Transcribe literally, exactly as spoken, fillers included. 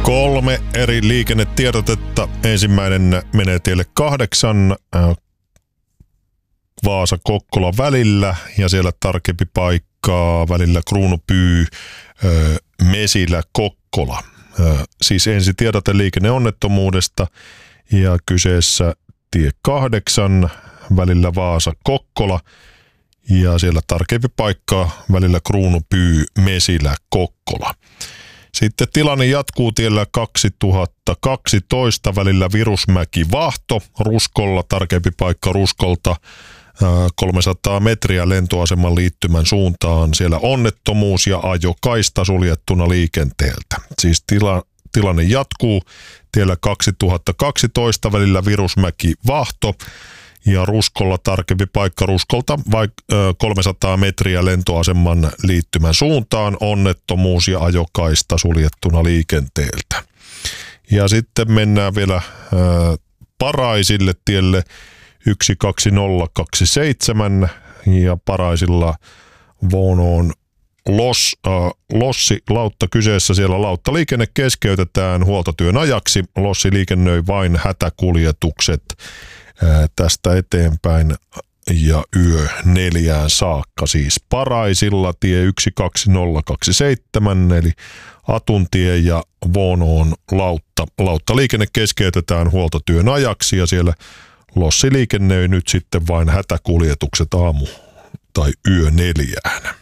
Kolme eri liikennetiedotetta. Ensimmäinen menee tielle kahdeksan Vaasa-Kokkola välillä ja siellä tarkempi paikkaa välillä Kruunupyy, Mesilä-Kokkola. Siis ensi tiedote liikenneonnettomuudesta ja kyseessä tie kahdeksan välillä Vaasa-Kokkola ja siellä tarkempi paikkaa välillä Kruunupyy, Mesilä-Kokkola. Sitten tilanne jatkuu tiellä kaksituhattakaksitoista välillä Virusmäki-Vahto, Ruskolla tarkempi paikka Ruskolta kolmesataa metriä lentoaseman liittymän suuntaan. Siellä onnettomuus ja ajokaista suljettuna liikenteeltä. Siis tila, tilanne jatkuu tiellä kaksituhattakaksitoista välillä Virusmäki-Vahto ja Ruskolla tarkempi paikka Ruskolta vaikka kolmesataa metriä lentoaseman liittymän suuntaan, onnettomuus ja ajokaista suljettuna liikenteeltä. Ja sitten mennään vielä ää, Paraisille tielle yksi kaksi nolla kaksi seitsemän ja Paraisilla Vuonoon Los, äh, Lossi lautta kyseessä. Siellä lauttaliikenne keskeytetään huoltotyön ajaksi. Lossi liikennöi vain hätäkuljetukset ää, tästä eteenpäin ja yö neljään saakka. Siis Paraisilla tie yksi kaksi nolla kaksi seitsemän eli Atuntie ja Vuonoon lautta. Lauttaliikenne keskeytetään huoltotyön ajaksi ja siellä Lossi liikennöi nyt sitten vain hätäkuljetukset aamu tai yö neljään.